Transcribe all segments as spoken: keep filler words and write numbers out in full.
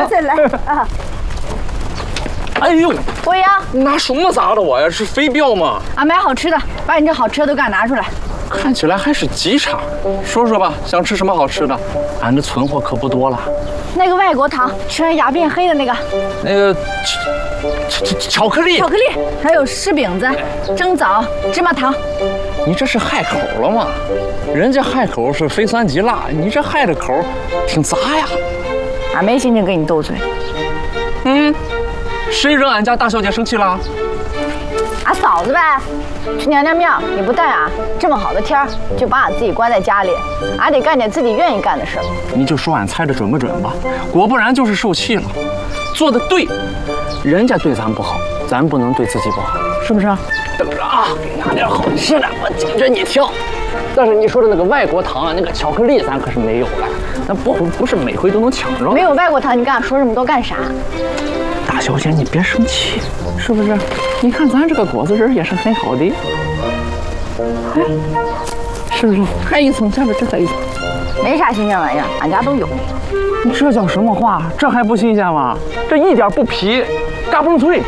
再来啊！ 哎呦， 博洋， 你拿什么砸的我呀？是飞镖吗？ 俺买好吃的，把你这好吃的都给俺拿出来。 看起来还是极差。说说吧，想吃什么好吃的？俺这存货可不多了。 那个外国糖，吃完牙变黑的那个。 那个巧巧巧克力， 巧克力，还有柿饼子、蒸枣、芝麻糖。 你这是害口了吗？人家害口是非酸即辣，你这害的口挺杂呀。 俺没心情跟你斗嘴。 嗯，谁惹俺家大小姐生气了？ 俺嫂子呗，去娘娘庙你不带俺，这么好的天儿就把俺自己关在家里，俺得干点自己愿意干的事儿。 你就说俺猜的准不准吧？果不然就是受气了。做的对，人家对咱不好，咱不能对自己不好，是不是？等着啊，给拿点好吃的，我紧着你挑。但是你说的那个外国糖啊，那个巧克力咱可是没有了，那不不是每回都能抢着。 没有外国糖，你跟俺说这么多干啥？ 大小姐，你别生气，是不是？你看咱这个果子仁也是很好的，哎，是不是？还一层，下边这再一层， 没啥新鲜玩意儿，俺家都有。 你这叫什么话？这还不新鲜吗？这一点不皮，嘎嘣脆。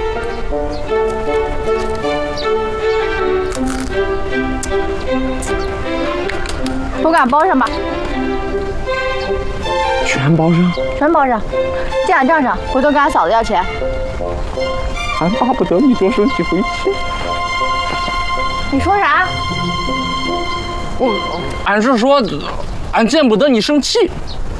都给俺包上吧。 全包上？ 全包上，记俺账上，回头跟俺嫂子要钱。 俺巴不得你多生几回气。 你说啥？ 我，俺是说，俺见不得你生气。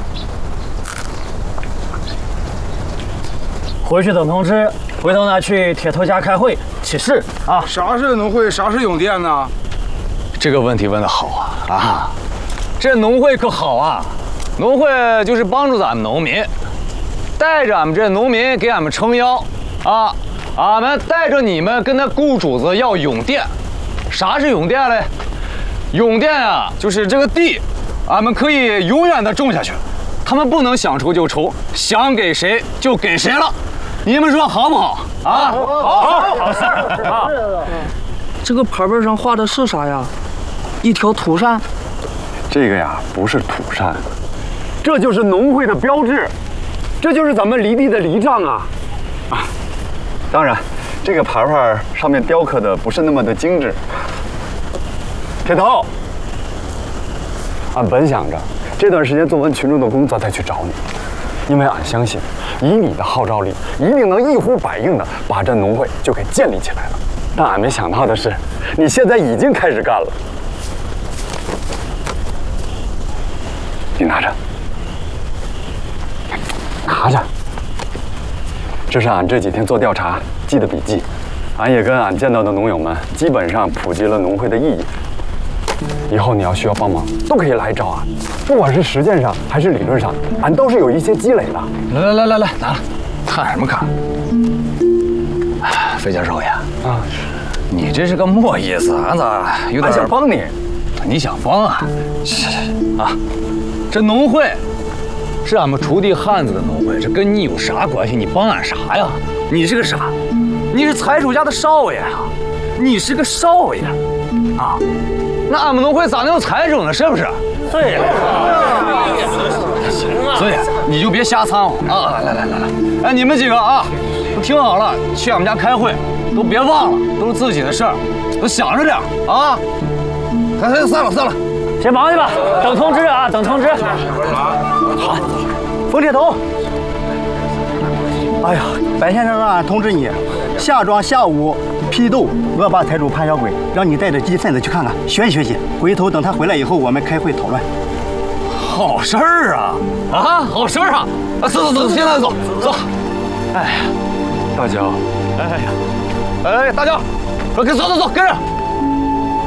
回去等通知，回头呢去铁头家开会起事啊。 啥是农会，啥是永电呢？ 这个问题问得好啊啊！这农会可好啊，农会就是帮助咱们农民，带着俺们这农民给俺们撑腰啊。俺们带着你们跟那雇主子要永电。啥是永电嘞？永电啊，就是这个地，俺们可以永远的种下去，他们不能想抽就抽，想给谁就给谁了。你们说好不好啊？好，好事儿啊！ 这个牌牌上画的是啥呀？一条土扇。 这个呀，不是土扇，这就是农会的标志，这就是咱们犁地的犁杖啊！啊，当然，这个牌牌上面雕刻的不是那么的精致。铁头，俺本想着这段时间做完群众的工作再去找你，因为俺相信，以你的号召力，一定能一呼百应的把这农会就给建立起来了。但俺没想到的是，你现在已经开始干了。你拿着，拿着。这是俺这几天做调查记的笔记，俺也跟俺见到的农友们基本上普及了农会的意义。以后你要需要帮忙，都可以来找俺，不管是实践上还是理论上，俺都是有一些积累的。 来来来来来，拿了，看什么看？费教授呀，啊，你这是个么意思？俺咋有点？ 俺想帮你。 你想帮啊？是啊，这农会是俺们锄地汉子的农会，这跟你有啥关系？你帮俺啥呀？你是个啥？你是财主家的少爷啊！你是个少爷啊！那俺们农会咋能有财主呢？是不是？对了，所以你就别瞎掺和啊！来来来来，哎，你们几个啊，都听好了，去俺们家开会，都别忘了，都是自己的事儿，都想着点啊！哎哎，散了散了， 先忙去吧，等通知啊，等通知。 好，冯铁头。哎呀，白先生让俺通知你，下庄下午批斗恶霸财主潘小鬼，让你带着积分子去看看，学习学习。回头等他回来以后，我们开会讨论。 好事儿啊！啊，好事儿啊！啊，走走走，现在走走。哎呀， 大脚， 哎呀，哎，大脚，走走走，跟着。